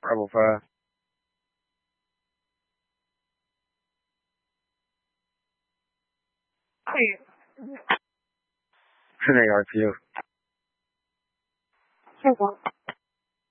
Rebel 5. Hey, It's an ARPU. here's one.